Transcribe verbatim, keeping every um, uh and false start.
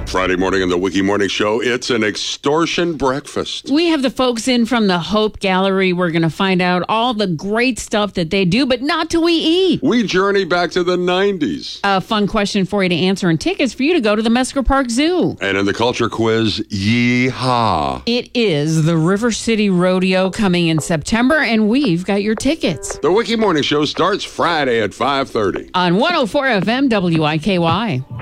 Friday morning on the Wiki Morning Show, it's an extortion breakfast. We have the folks in from the Hope Gallery. We're going to find out all the great stuff that they do, but not till we eat. We journey back to the nineties. A fun question for you to answer and tickets for you to go to the Mesker Park Zoo. And in the culture quiz, yeehaw. It is the River City Rodeo coming in September, and we've got your tickets. The Wiki Morning Show starts Friday at five thirty. On one oh four F M W I K Y.